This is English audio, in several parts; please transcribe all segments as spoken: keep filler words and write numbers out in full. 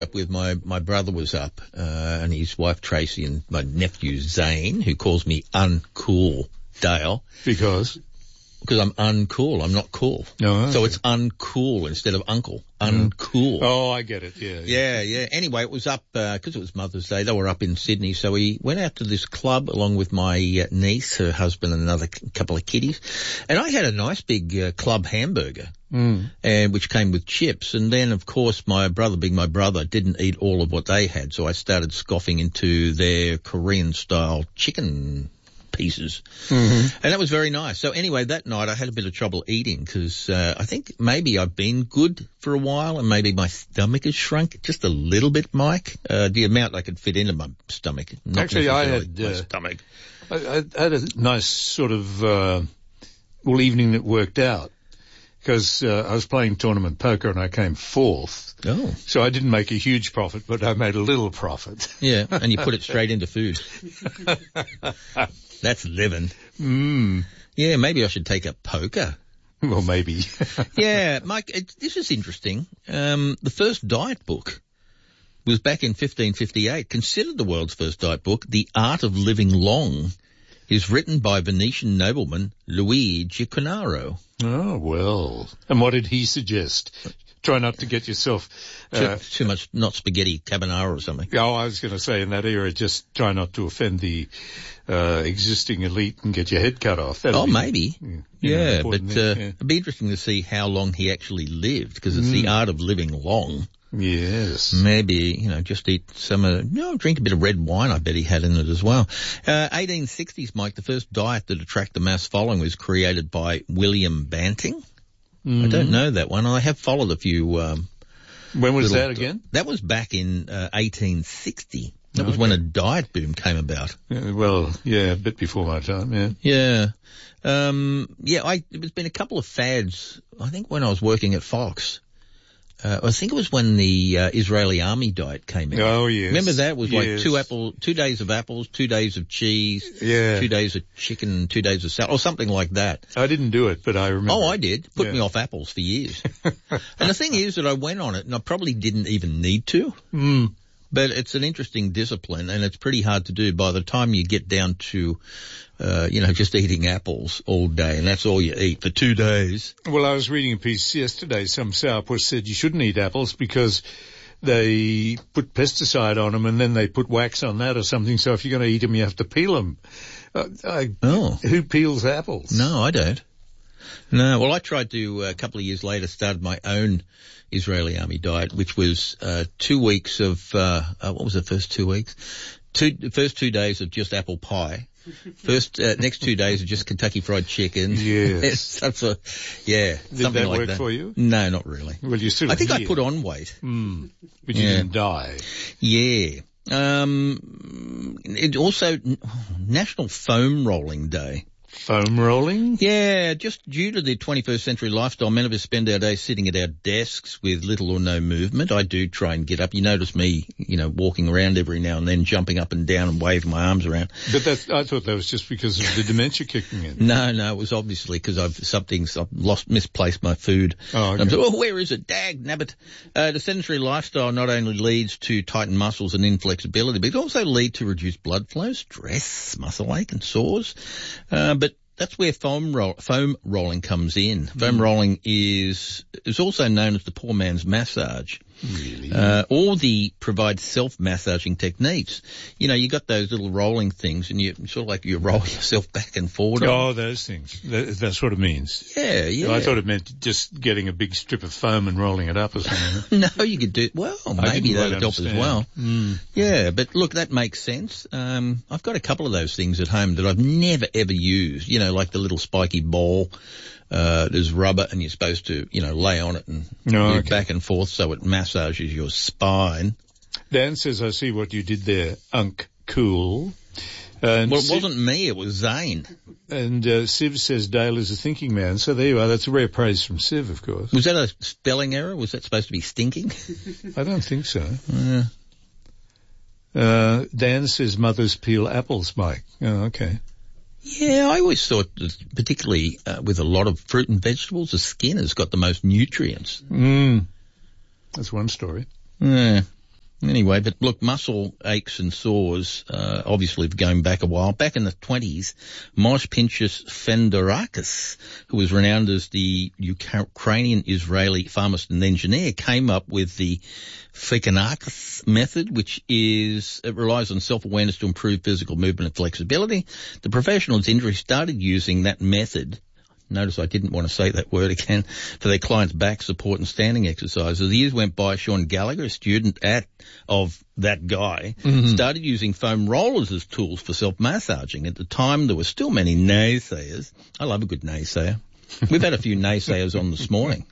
up with my, my brother was up, uh, and his wife Tracy and my nephew Zane, who calls me uncool Dale. Because? Because I'm uncool. I'm not cool. No. Okay. So it's uncool instead of uncle. Uncool. Oh, I get it. Yeah. Yeah, yeah. Anyway, it was up, uh 'cause it was Mother's Day. They were up in Sydney. So we went out to this club along with my uh, niece, her husband, and another c- couple of kiddies. And I had a nice big uh, club hamburger, Mm. and which came with chips. And then, of course, my brother, being my brother, didn't eat all of what they had. So I started scoffing into their Korean-style chicken pieces. Mm-hmm. And that was very nice. So anyway, that night I had a bit of trouble eating because uh, I think maybe I've been good for a while and maybe my stomach has shrunk just a little bit, Mike. Uh, the amount I could fit into my stomach. Not Actually, I had my uh, stomach. I, I had a nice sort of uh, well evening that worked out because uh, I was playing tournament poker and I came fourth. Oh. So I didn't make a huge profit, but I made a little profit. Yeah, and you put it straight into food. That's living. Mm. Yeah, maybe I should take up poker. Well, maybe. Yeah, Mike, it, this is interesting. Um, the first diet book was back in fifteen fifty-eight, considered the world's first diet book. The Art of Living Long is written by Venetian nobleman Luigi Cornaro. Oh, well. And what did he suggest? Try not to get yourself... Uh, too, too much, not spaghetti carbonara or something. Oh, I was going to say in that era, just try not to offend the uh, existing elite and get your head cut off. That'll Oh, be, maybe. Yeah, yeah but uh, yeah. it'd be interesting to see how long he actually lived, because it's Mm. the art of living long. Yes. Maybe, you know, just eat some, uh, you know, drink a bit of red wine, I bet he had in it as well. Uh, eighteen sixties, Mike, the first diet that attracted the mass following was created by William Banting. Mm. I don't know that one. I have followed a few. Um, when was little, that again? That was back in uh, eighteen sixty. That was Okay. when a diet boom came about. Yeah, well, yeah, a bit before my time, yeah. Yeah. Um, yeah, I, there's been a couple of fads. I think when I was working at Fox, uh, I think it was when the uh, Israeli army diet came in. Oh, yes. Remember that? It was like Yes. two apple, two days of apples, two days of cheese, Yeah. two days of chicken, two days of salad, or something like that. I didn't do it, but I remember. Oh, I did. Put Yeah. me off apples for years. And the thing is that I went on it, and I probably didn't even need to. Mm. But it's an interesting discipline, and it's pretty hard to do. By the time you get down to, uh, you know, just eating apples all day, and that's all you eat for two days. Well, I was reading a piece yesterday. Some sourpuss said you shouldn't eat apples because they put pesticide on them and then they put wax on that or something. So if you're going to eat them, you have to peel them. Uh, I, Oh. Who peels apples? No, I don't. No, well, I tried to, uh, a couple of years later, started my own Israeli army diet, which was uh, two weeks of, uh, uh, what was the first two weeks? Two, the first two days of just apple pie. First, uh, next two days of just Kentucky Fried Chicken. Yes. Such a, yeah, Did something that like work that. for you? No, not really. Well, you still I think I here. put on weight. Mm. But you Yeah. didn't die. Yeah. Um, it also, National Foam Rolling Day. Foam rolling? Yeah, just due to the twenty-first century lifestyle, many of us spend our days sitting at our desks with little or no movement. I do try and get up. You notice me, you know, walking around every now and then, jumping up and down and waving my arms around. But that's, I thought that was just because of the dementia kicking in. No, no, it was obviously because I've something, I've lost, misplaced my food. Oh, okay. I'm saying, oh, where is it? Dag, nabbit. Uh, the sedentary lifestyle not only leads to tightened muscles and inflexibility, but it also leads to reduced blood flow, stress, muscle ache and sores. Uh, but that's where foam, roll, foam rolling comes in. Foam Mm. rolling is is also known as the poor man's massage. Really? Uh, or the provide self-massaging techniques. You know, you got those little rolling things and you sort of like you roll yourself back and forward. Oh, those things. That, that's what it means. Yeah, yeah. I thought it meant just getting a big strip of foam and rolling it up or something. No, you could do, well, I maybe didn't that quite would help as understand. well. Mm. Yeah, but look, that makes sense. Um, I've got a couple of those things at home that I've never ever used, you know, like the little spiky ball. Uh, there's rubber and you're supposed to, you know, lay on it and Oh, move okay. back and forth so it massages your spine. Dan says, I see what you did there, Unk Cool. And Well, it Siv- wasn't me, it was Zane. And uh, Siv says Dale is a thinking man. So there you are. That's a rare praise from Siv, of course. Was that a spelling error? Was that supposed to be stinking? I don't think so. Uh, Uh, Dan says mothers peel apples, Mike. Oh, okay. yeah, I always thought, that particularly uh, with a lot of fruit and vegetables, the skin has got the most nutrients. Mm. That's one story. Yeah. Anyway, but look, muscle aches and sores, uh, obviously going back a while. Back in the twenties, Moshe Pinchas Fenderakis, who was renowned as the Ukrainian-Israeli pharmacist and engineer, came up with the Fenderakis method, which is, it relies on self-awareness to improve physical movement and flexibility. The professional's injury started using that method. Notice I didn't want to say that word again, for their clients' back support and standing exercises. As the years went by, Sean Gallagher, a student at of that guy, mm-hmm. started using foam rollers as tools for self-massaging. At the time, there were still many naysayers. I love a good naysayer. We've had a few naysayers on this morning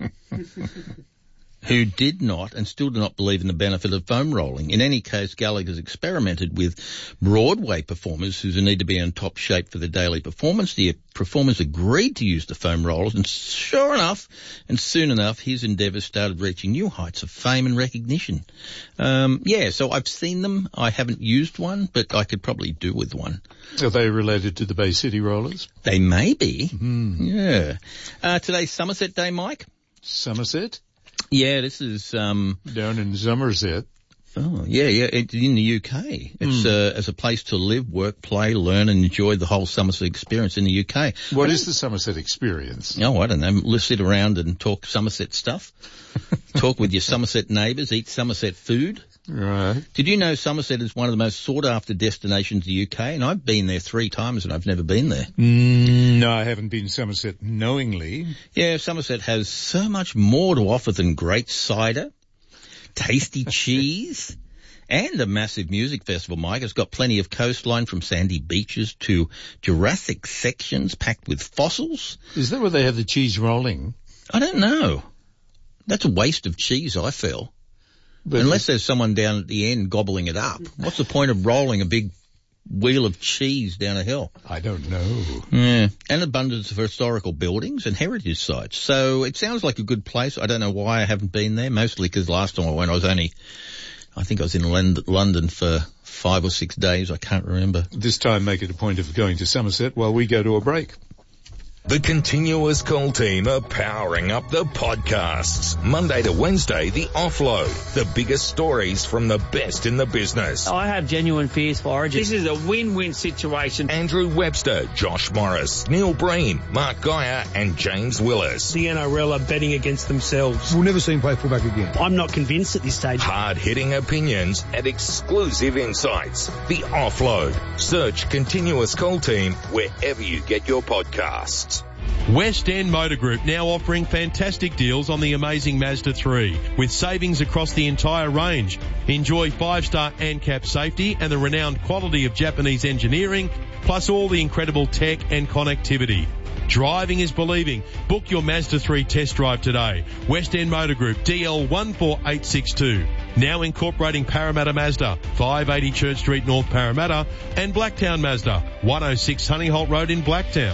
who did not and still do not believe in the benefit of foam rolling. In any case, Gallagher's experimented with Broadway performers who need to be in top shape for the daily performance. The performers agreed to use the foam rollers, and sure enough, and soon enough, his endeavours started reaching new heights of fame and recognition. Um, yeah, so I've seen them. I haven't used one, but I could probably do with one. Are they related to the Bay City Rollers? They may be. Mm. Yeah. Uh, today's Somerset Day, Mike. Somerset? Yeah, this is um down in Somerset. Oh, yeah, yeah, it's in the U K. It's mm. uh, as a place to live, work, play, learn, and enjoy the whole Somerset experience in the U K. What is the Somerset experience? Oh, I don't know. Let's sit around and talk Somerset stuff. Talk with your Somerset neighbours, eat Somerset food. Right. Did you know Somerset is one of the most sought-after destinations in the U K? And I've been there three times and I've never been there. Mm, no, I haven't been to Somerset knowingly. Yeah, Somerset has so much more to offer than great cider, tasty cheese, and a massive music festival, Mike. It's got plenty of coastline from sandy beaches to Jurassic sections packed with fossils. Is that where they have the cheese rolling? I don't know. That's a waste of cheese, I feel. But unless there's someone down at the end gobbling it up. What's the point of rolling a big wheel of cheese down a hill? I don't know. Yeah. And abundance of historical buildings and heritage sites. So it sounds like a good place. I don't know why I haven't been there, mostly because last time I went I was only, I think I was in London for five or six days. I can't remember. This time make it a point of going to Somerset while we go to a break. The Continuous Call team are powering up the podcasts. Monday to Wednesday, The Offload. The biggest stories from the best in the business. I have genuine fears for Origin. This is a win-win situation. Andrew Webster, Josh Morris, Neil Breen, Mark Geyer and James Willis. The N R L are betting against themselves. We'll never see him play fullback again. I'm not convinced at this stage. Hard-hitting opinions and exclusive insights. The Offload. Search Continuous Call team wherever you get your podcasts. West End Motor Group now offering fantastic deals on the amazing Mazda three with savings across the entire range. Enjoy five-star ANCAP safety and the renowned quality of Japanese engineering, plus all the incredible tech and connectivity. Driving is believing. Book your Mazda three test drive today. West End Motor Group, D L one four eight six two. Now incorporating Parramatta Mazda, five eighty Church Street, North Parramatta, and Blacktown Mazda, one oh six Honeyholt Road in Blacktown.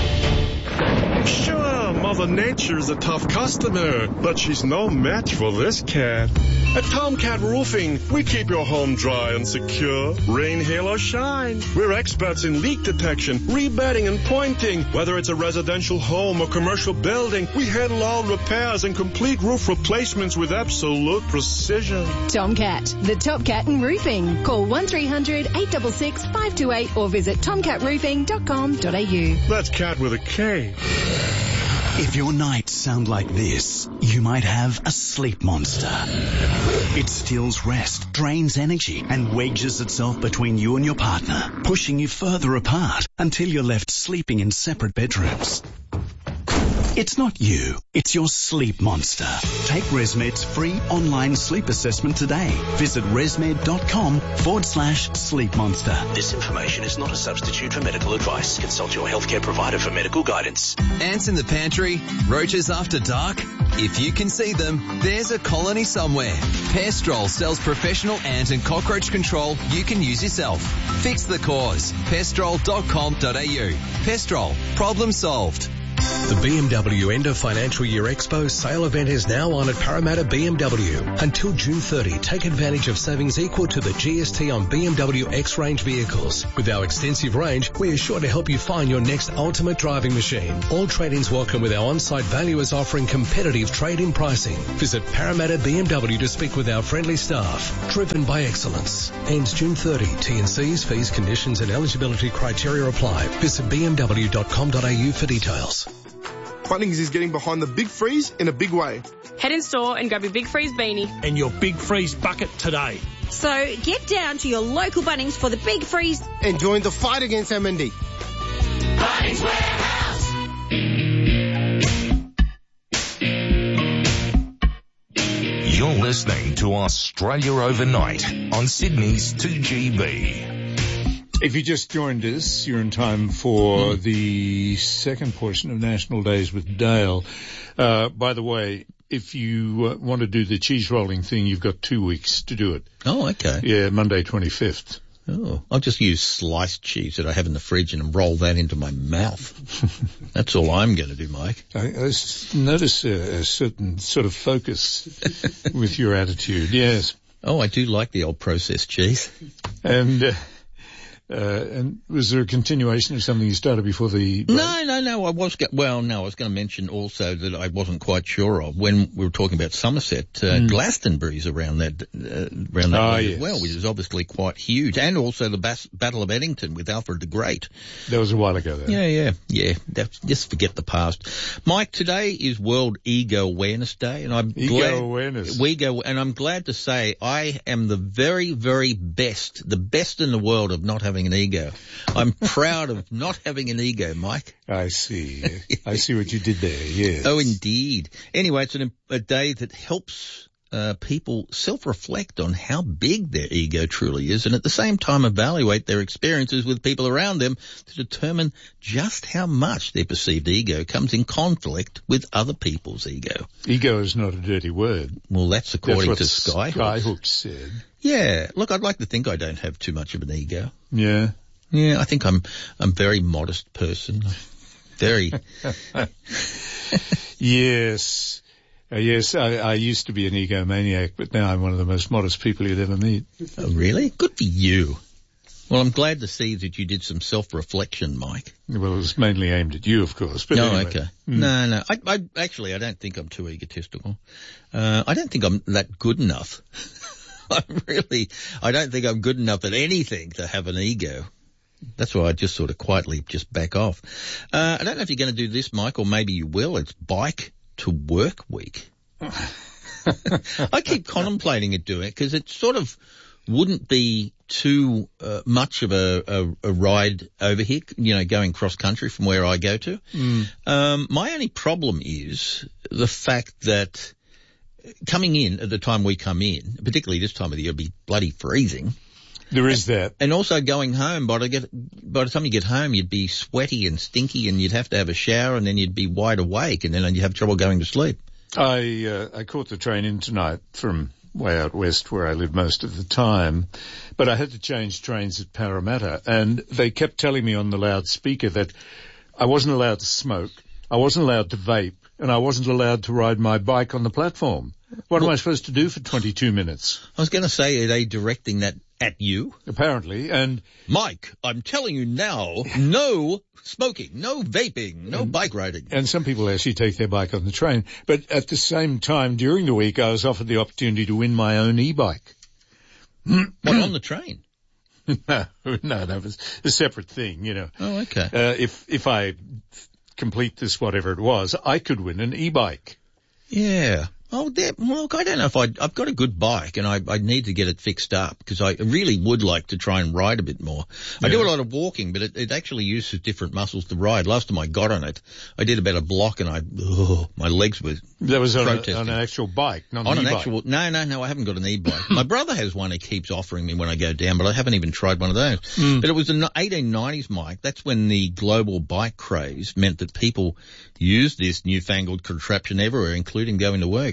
Sure, Mother Nature's a tough customer, but she's no match for this cat. At Tomcat Roofing, we keep your home dry and secure, rain, hail, or shine. We're experts in leak detection, rebedding, and pointing. Whether it's a residential home or commercial building, we handle all repairs and complete roof replacements with absolute precision. Tomcat, the top cat in roofing. Call one three hundred eight six six five two eight or visit tomcat roofing dot com dot a u. That's cat with a K. If your nights sound like this, you might have a sleep monster. It steals rest, drains energy, and wedges itself between you and your partner, pushing you further apart until you're left sleeping in separate bedrooms. It's not you, it's your sleep monster. Take ResMed's free online sleep assessment today. Visit resmed.com forward slash sleep monster. This information is not a substitute for medical advice. Consult your healthcare provider for medical guidance. Ants in the pantry, roaches after dark. If you can see them, there's a colony somewhere. Pestrol sells professional ant and cockroach control you can use yourself. Fix the cause. pestrol dot com dot a u. Pestrol. Problem solved. The B M W End of Financial Year Expo sale event is now on at Parramatta B M W. Until June thirtieth, take advantage of savings equal to the G S T on B M W X-Range vehicles. With our extensive range, we are sure to help you find your next ultimate driving machine. All trade-ins welcome with our on-site valuers offering competitive trade-in pricing. Visit Parramatta B M W to speak with our friendly staff. Driven by excellence. Ends June thirtieth. T and C's, fees, conditions and eligibility criteria apply. Visit b m w dot com dot a u for details. Bunnings is getting behind the Big Freeze in a big way. Head in store and grab your Big Freeze beanie and your Big Freeze bucket today. So get down to your local Bunnings for the Big Freeze and join the fight against M and D. Bunnings Warehouse. You're listening to Australia Overnight on Sydney's two G B. If you just joined us, you're in time for mm. the second portion of National Days with Dale. Uh, by the way, if you uh, want to do the cheese rolling thing, you've got two weeks to do it. Oh, okay. Yeah, Monday twenty-fifth. Oh, I'll just use sliced cheese that I have in the fridge and roll that into my mouth. That's all I'm going to do, Mike. I, I notice a, a certain sort of focus with your attitude, yes. Oh, I do like the old processed cheese. And... Uh, Uh, and was there a continuation of something you started before the break? No, no, no. I was, go- well, no, I was going to mention also that I wasn't quite sure of when we were talking about Somerset, uh, mm. Glastonbury's around that, uh, around that oh, way yes. as well, which is obviously quite huge. And also the Bas- Battle of Eddington with Alfred the Great. That was a while ago, though. Yeah, yeah, yeah. That's, just forget the past. Mike, today is World Ego Awareness Day, and I'm Ego glad, awareness. We go, and I'm glad to say I am the very, very best, the best in the world of not having an ego. I'm proud of not having an ego, Mike. I see. I see what you did there, yes. Oh, indeed. Anyway, it's an, a day that helps uh, people self-reflect on how big their ego truly is and at the same time evaluate their experiences with people around them to determine just how much their perceived ego comes in conflict with other people's ego. Ego is not a dirty word. Well, that's according that's to Skyhook. Skyhook said. Yeah. Look, I'd like to think I don't have too much of an ego. Yeah. Yeah, I think I'm I'm a very modest person. Very. Yes. Uh, yes, I, I used to be an egomaniac, but now I'm one of the most modest people you'd ever meet. Oh, really? Good for you. Well, I'm glad to see that you did some self-reflection, Mike. Well, it was mainly aimed at you, of course. But no, anyway. okay. Mm. No, no. I, I actually, I don't think I'm too egotistical. Uh, I don't think I'm that good enough. I really, I don't think I'm good enough at anything to have an ego. That's why I just sort of quietly just back off. Uh, I don't know if you're going to do this, Mike, or maybe you will. It's Bike to Work Week. I keep contemplating it doing it because it sort of wouldn't be too uh, much of a, a, a ride over here, you know, going cross country from where I go to. Mm. Um, my only problem is the fact that coming in at the time we come in, particularly this time of the year, it'll be bloody freezing. There is that. And also going home, by the, get, by the time you get home, you'd be sweaty and stinky and you'd have to have a shower and then you'd be wide awake and then you'd have trouble going to sleep. I, uh, I caught the train in tonight from way out west where I live most of the time, but I had to change trains at Parramatta and they kept telling me on the loudspeaker that I wasn't allowed to smoke, I wasn't allowed to vape, and I wasn't allowed to ride my bike on the platform. What well, am I supposed to do for twenty-two minutes? I was going to say, are they directing that at you? Apparently, and... Mike, I'm telling you now, no smoking, no vaping, no and, bike riding. And some people actually take their bike on the train. But at the same time, during the week, I was offered the opportunity to win my own e-bike. What, on the train? No, no, that was a separate thing, you know. Oh, okay. Uh, if, if I complete this, whatever it was, I could win an e-bike. Yeah. Oh, that, well, look, I don't know if I'd, I've got a good bike and I, I need to get it fixed up because I really would like to try and ride a bit more. Yeah. I do a lot of walking, but it, it actually uses different muscles to ride. Last time I got on it, I did about a block and I, oh, my legs were That was on, protesting. A, on an actual bike, not on an an e-bike. actual, no, no, no, I haven't got an e-bike. My brother has one he keeps offering me when I go down, but I haven't even tried one of those. Mm. But it was the eighteen nineties, Mike. That's when the global bike craze meant that people used this newfangled contraption everywhere, including going to work.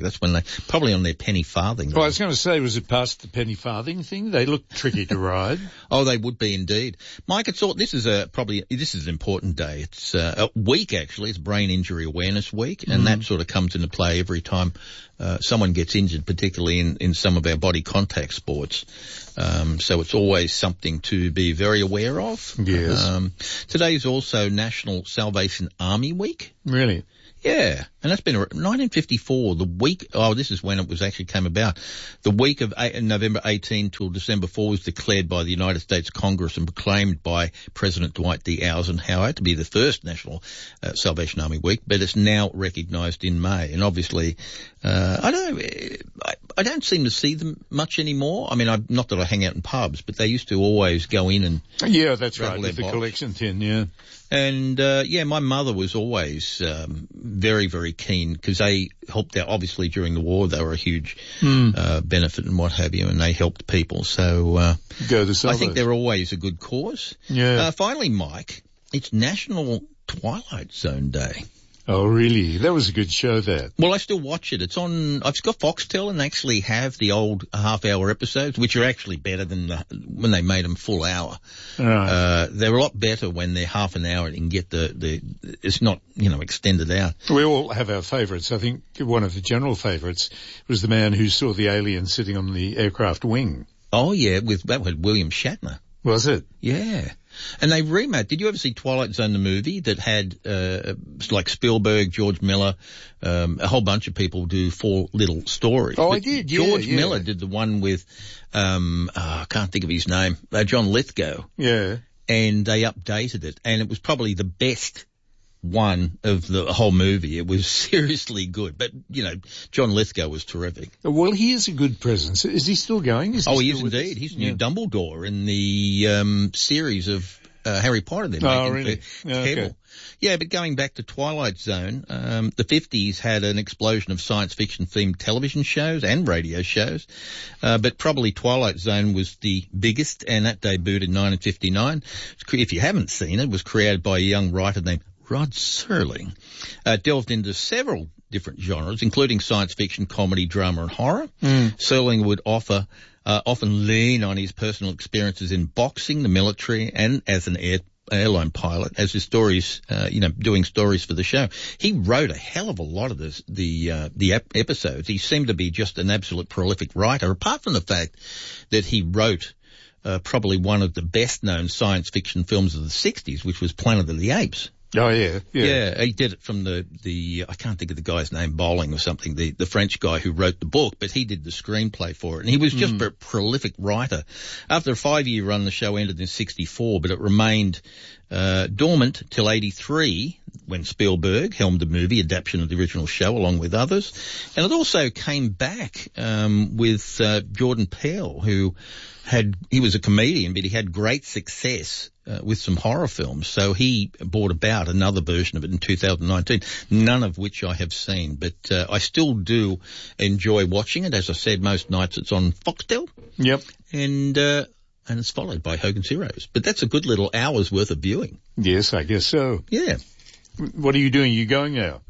That's when they, probably on their penny farthing. Well, I was going to say, was it past the penny farthing thing? They look tricky to ride. Oh, they would be indeed. Mike, it's all, this is a, probably, this is an important day. It's uh, a week actually. It's Brain Injury Awareness Week, and mm. that sort of comes into play every time uh, someone gets injured, particularly in, in some of our body contact sports. Um, so it's always something to be very aware of. Yes. Um, today is also National Salvation Army Week. Really? Yeah, and that's been nineteen fifty-four, the week, oh, this is when it was actually came about. The week of eight, November eighteenth till December fourth was declared by the United States Congress and proclaimed by President Dwight D. Eisenhower to be the first National uh, Salvation Army Week, but it's now recognised in May. And obviously, uh, I don't, I, I don't seem to see them much anymore. I mean, I, not that I hang out in pubs, but they used to always go in and... Yeah, that's right, with the box. Collection tin, yeah. And, uh, yeah, my mother was always, um, very, very keen because they helped out, obviously during the war, they were a huge, mm. uh, benefit and what have you, and they helped people. So, uh, Go to I think they're always a good cause. Yeah. Uh, finally, Mike, it's National Twilight Zone Day. Oh, really? That was a good show, that. Well, I still watch it. It's on, I've got Foxtel and they actually have the old half-hour episodes, which are actually better than the, when they made them full hour. Right. Uh, they're a lot better when they're half an hour and you can get the, the, it's not, you know, extended out. We all have our favourites. I think one of the general favourites was the man who saw the alien sitting on the aircraft wing. Oh, yeah, with, that was William Shatner. Was it? Yeah. And they remade, did you ever see Twilight Zone, the movie that had, uh, like Spielberg, George Miller, um, a whole bunch of people do four little stories. Oh, but I did, yeah. George yeah. Miller did the one with, um, oh, I can't think of his name, uh, John Lithgow. Yeah. And they updated it, and it was probably the best one of the whole movie. It was seriously good. But, you know, John Lithgow was terrific. Well, he is a good presence. Is he still going? Is he oh, still he is indeed. He's yeah. new Dumbledore in the um, series of uh, Harry Potter they're oh, making really? for yeah, Keble. Okay. Yeah, but going back to Twilight Zone, um, the fifties had an explosion of science fiction themed television shows and radio shows, uh, but probably Twilight Zone was the biggest, and that debuted in nineteen fifty-nine. If you haven't seen it, it was created by a young writer named Rod Serling. Uh, delved into several different genres, including science fiction, comedy, drama, and horror. Mm. Serling would offer, uh, often lean on his personal experiences in boxing, the military, and as an air, airline pilot, as his stories, uh, you know, doing stories for the show. He wrote a hell of a lot of this, the, uh, the ep- episodes. He seemed to be just an absolute prolific writer, apart from the fact that he wrote uh, probably one of the best-known science fiction films of the sixties, which was Planet of the Apes. Oh, yeah, yeah. Yeah, he did it from the, the, I can't think of the guy's name, Bowling or something, the, the French guy who wrote the book, but he did the screenplay for it. And he was just mm. a prolific writer. After a five-year run, the show ended in sixty-four, but it remained, uh, dormant till eighty-three, when Spielberg helmed the movie adaptation of the original show along with others. And it also came back, um, with, uh, Jordan Peele, who had, he was a comedian, but he had great success Uh, with some horror films. So he brought about another version of it in two thousand nineteen, none of which I have seen, but uh, I still do enjoy watching it. As I said, most nights it's on Foxtel. Yep. And, uh, and it's followed by Hogan's Heroes. But that's a good little hour's worth of viewing. Yes, I guess so. Yeah. What are you doing? You going now?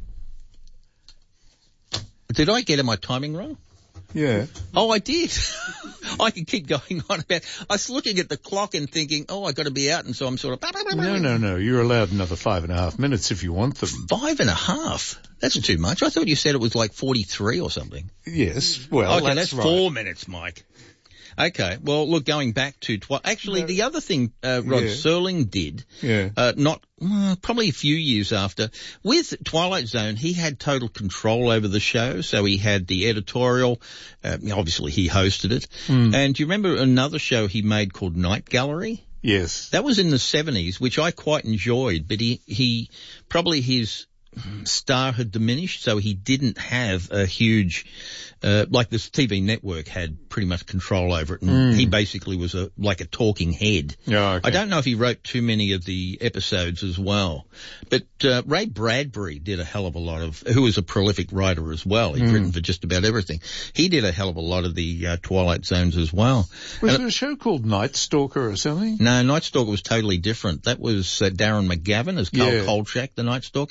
Did I get my timing wrong? Yeah. Oh, I did. I can keep going on about. I was looking at the clock and thinking, oh, I got to be out, and so I'm sort of. No, no, no. You're allowed another five and a half minutes if you want them. Five and a half. That's too much. I thought you said it was like forty-three or something. Yes. Well, okay, that's, that's right. four minutes, Mike. Okay. Well, look, going back to twi- actually, no. the other thing uh, Rod yeah. Serling did, yeah. uh, not uh, probably a few years after, with Twilight Zone, he had total control over the show. So he had the editorial. Uh, obviously, he hosted it. Mm. And do you remember another show he made called Night Gallery? Yes. That was in the seventies, which I quite enjoyed. But he he probably his star had diminished, so he didn't have a huge, uh, like this T V network had pretty much control over it, and mm. he basically was a, like a talking head. Yeah, okay. I don't know if he wrote too many of the episodes as well, but, uh, Ray Bradbury did a hell of a lot of, who was a prolific writer as well. He'd mm. written for just about everything. He did a hell of a lot of the, uh, Twilight Zones as well. Was and there a show called Night Stalker or something? No, Night Stalker was totally different. That was uh, Darren McGavin as Carl yeah. Kolchak, the Night Stalker. Yes.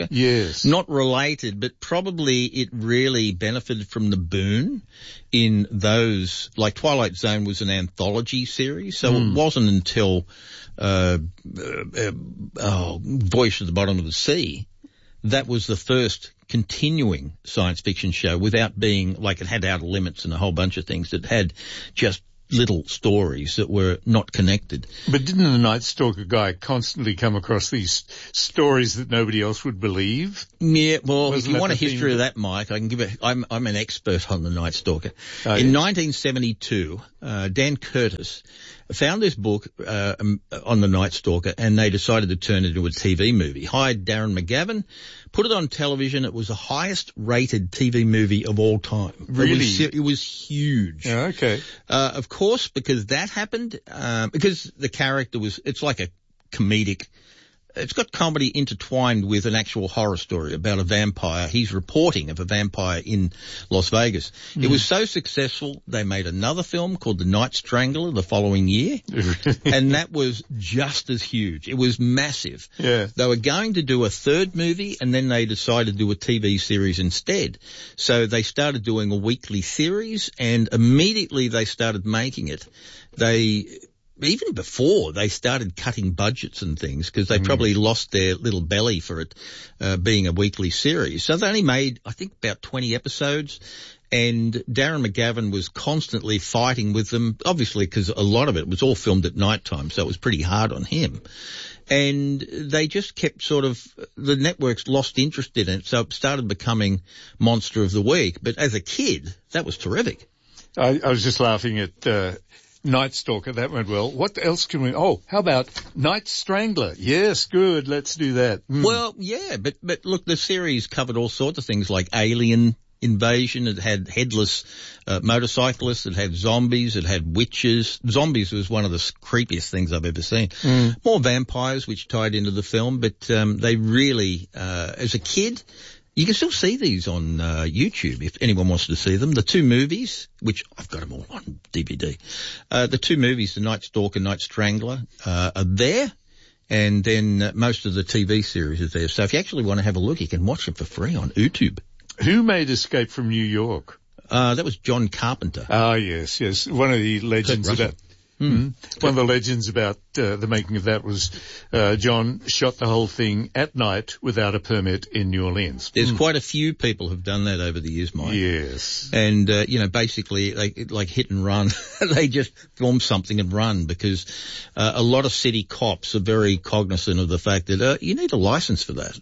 Yes. Not related, but probably it really benefited from the boom in those, like Twilight Zone was an anthology series, so mm. it wasn't until, uh, uh, oh, Voyage to the Bottom of the Sea, that was the first continuing science fiction show without being, like it had Outer Limits and a whole bunch of things that had just little stories that were not connected. But didn't the Night Stalker guy constantly come across these stories that nobody else would believe? Yeah, well, Wasn't if you want a the history theme? of that, Mike, I can give it. I'm, I'm an expert on the Night Stalker. Oh, In yeah. nineteen seventy-two, uh, Dan Curtis found this book uh, um, on the Night Stalker, and they decided to turn it into a T V movie. Hired Darren McGavin, put it on television. It was the highest rated T V movie of all time. Really? It was, it was huge. Yeah, okay. Uh, of course, because that happened, uh, because the character was, it's like a comedic, it's got comedy intertwined with an actual horror story about a vampire. He's reporting of a vampire in Las Vegas. Mm. It was so successful, they made another film called The Night Strangler the following year, and that was just as huge. It was massive. Yeah. They were going to do a third movie, and then they decided to do a T V series instead. So they started doing a weekly series, and immediately they started making it. They... Even before they started cutting budgets and things, because they mm. probably lost their little belly for it uh, being a weekly series. So they only made, I think, about twenty episodes, and Darren McGavin was constantly fighting with them, obviously because a lot of it was all filmed at night time, so it was pretty hard on him. And they just kept sort of, the networks lost interest in it, so it started becoming Monster of the Week. But as a kid, that was terrific. I, I was just laughing at... Uh Night Stalker, that went well. What else can we... Oh, how about Night Strangler? Yes, good, let's do that. Mm. Well, yeah, but, but look, the series covered all sorts of things like alien invasion. It had headless uh, motorcyclists. It had zombies. It had witches. Zombies was one of the creepiest things I've ever seen. Mm. More vampires, which tied into the film, but um, they really, uh, as a kid... You can still see these on uh, YouTube if anyone wants to see them. The two movies, which I've got them all on D V D, uh, the two movies, The Night Stalker, Night Strangler, uh, are there. And then uh, most of the T V series is there. So if you actually want to have a look, you can watch it for free on YouTube. Who made Escape from New York? Uh, that was John Carpenter. Ah, yes, yes. One of the legends about... Mm. One of the legends about uh, the making of that was uh, John shot the whole thing at night without a permit in New Orleans. There's mm. quite a few people who've done that over the years, Mike. Yes. And, uh, you know, basically, like, like hit and run. They just film something and run because uh, a lot of city cops are very cognizant of the fact that uh, you need a license for that.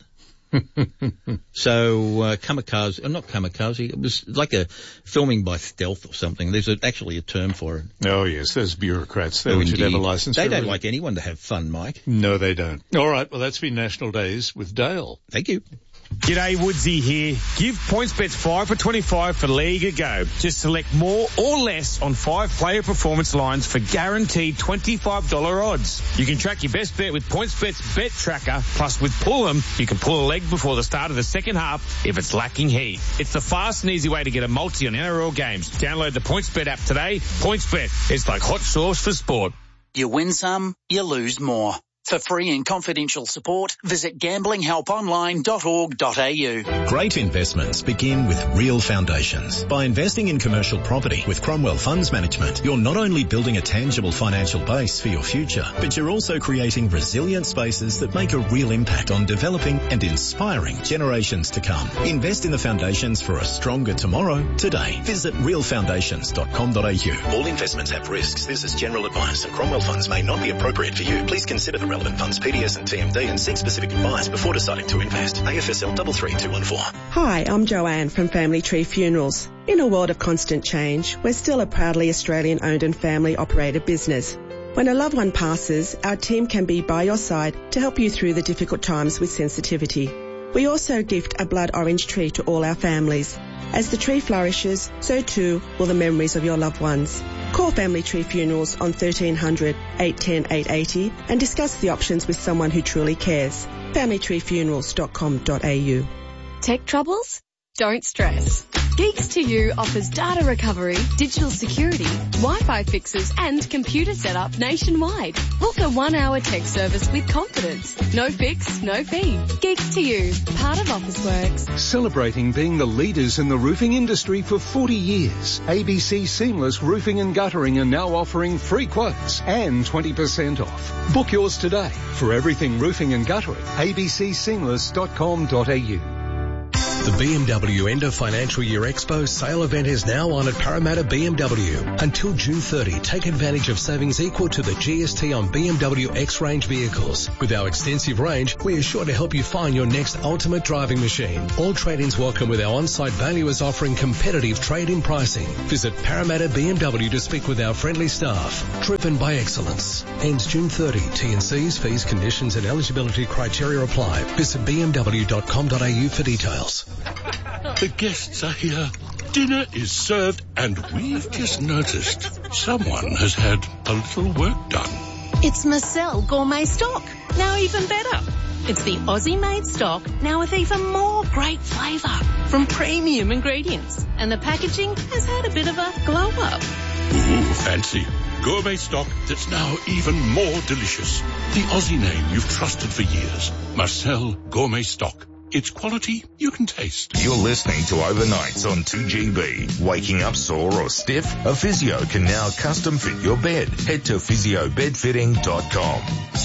So, uh, kamikaze, uh, not kamikaze, it was like a filming by stealth or something. There's a, actually a term for it. Oh, yes, those bureaucrats, they oh, should have a license. They for don't everything. like anyone to have fun, Mike. No, they don't. All right, well, that's been National Days with Dale. Thank you. G'day, Woodsy here. Give PointsBet five for twenty-five for League a go. Just select more or less on five player performance lines for guaranteed twenty-five dollars odds. You can track your best bet with PointsBet's Bet Tracker. Plus, with Pull 'em, you can pull a leg before the start of the second half if it's lacking heat. It's the fast and easy way to get a multi on N R L games. Download the PointsBet app today. PointsBet, it's like hot sauce for sport. You win some, you lose more. For free and confidential support, visit gambling help online dot org dot a u. Great investments begin with real foundations. By investing in commercial property with Cromwell Funds Management, you're not only building a tangible financial base for your future, but you're also creating resilient spaces that make a real impact on developing and inspiring generations to come. Invest in the foundations for a stronger tomorrow today. Visit real foundations dot com dot a u. All investments have risks. This is general advice, and Cromwell Funds may not be appropriate for you. Please consider the relevant funds, P D S and T M D, and seek specific advice before deciding to invest. A F S L three three two one four. Hi, I'm Joanne from Family Tree Funerals. In a world of constant change, we're still a proudly Australian-owned and family-operated business. When a loved one passes, our team can be by your side to help you through the difficult times with sensitivity. We also gift a blood orange tree to all our families. As the tree flourishes, so too will the memories of your loved ones. Call Family Tree Funerals on thirteen hundred, eight one zero, eight eight zero and discuss the options with someone who truly cares. family tree funerals dot com dot a u. Tech troubles? Don't stress. Geeks to You offers data recovery, digital security, Wi-Fi fixes and computer setup nationwide. Book a one-hour tech service with confidence. No fix, no fee. Geeks to You, part of Officeworks. Celebrating being the leaders in the roofing industry for forty years, A B C Seamless Roofing and Guttering are now offering free quotes and twenty percent off. Book yours today for everything roofing and guttering. a b c seamless dot com dot a u. The B M W End of Financial Year Expo sale event is now on at Parramatta B M W. Until June thirtieth, take advantage of savings equal to the G S T on B M W X-Range vehicles. With our extensive range, we are sure to help you find your next ultimate driving machine. All trade-ins welcome with our on-site valuers offering competitive trade-in pricing. Visit Parramatta B M W to speak with our friendly staff. Driven by excellence. Ends June thirtieth. T and C's, fees, conditions and eligibility criteria apply. Visit b m w dot com dot a u for details. The guests are here. Dinner is served, and we've just noticed someone has had a little work done. It's Marcel Gourmet Stock. Now even better. It's the Aussie-made stock, now with even more great flavour from premium ingredients. And the packaging has had a bit of a glow-up. Ooh, fancy. Gourmet stock that's now even more delicious. The Aussie name you've trusted for years. Marcel Gourmet Stock. It's quality you can taste. You're listening to Overnights on two G B. Waking up sore or stiff? A physio can now custom fit your bed. Head to physio bed fitting dot com.